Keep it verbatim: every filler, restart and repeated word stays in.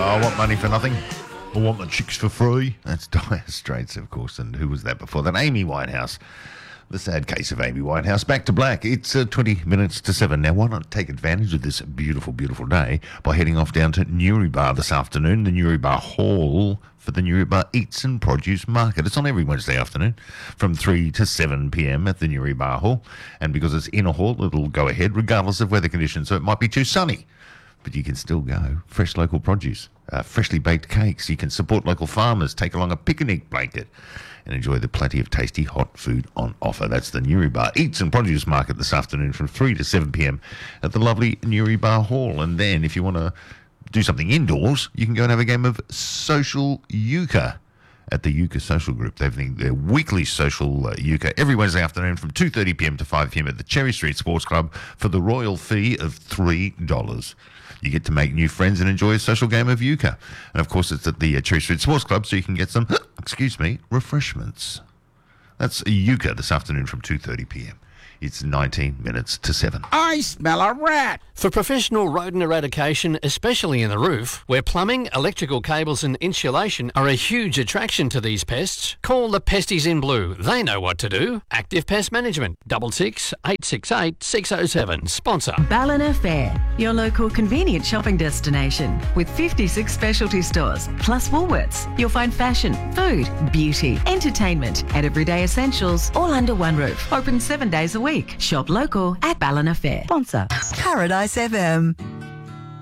I want money for nothing. I want my chicks for free. That's Dire Straits, of course. And who was that before that? Amy Winehouse. The sad case of Amy Winehouse. Back to black. It's uh, twenty minutes to seven. Now, why not take advantage of this beautiful, beautiful day by heading off down to Newry Bar this afternoon, the Newry Bar Hall for the Newry Bar Eats and Produce Market. It's on every Wednesday afternoon from three to seven p.m. at the Newry Bar Hall. And because it's in a hall, it'll go ahead regardless of weather conditions. So it might be too sunny, but you can still go. Fresh local produce, uh, freshly baked cakes. You can support local farmers, take along a picnic blanket, and enjoy the plenty of tasty hot food on offer. That's the Newry Bar Eats and Produce Market this afternoon from three to seven p.m. at the lovely Newry Bar Hall. And then if you want to do something indoors, you can go and have a game of social euchre at the Euchre Social Group. They have their weekly social uh, euchre every Wednesday afternoon from two thirty p.m. to five p.m. at the Cherry Street Sports Club for the royal fee of three dollars. You get to make new friends and enjoy a social game of euchre. And, of course, it's at the uh, Cherry Street Sports Club, so you can get some, excuse me, refreshments. That's a euchre this afternoon from two thirty p.m. It's nineteen minutes to seven. I smell a rat. For professional rodent eradication, especially in the roof, where plumbing, electrical cables and insulation are a huge attraction to these pests, call the Pesties in Blue. They know what to do. Active Pest Management, double six eight six eight six oh seven. Sponsor. Ballina Fair, your local convenient shopping destination with fifty-six specialty stores, plus Woolworths. You'll find fashion, food, beauty, entertainment and everyday essentials all under one roof. Open seven days a week. Shop local at Ballina Fair. Sponsor. Paradise F M.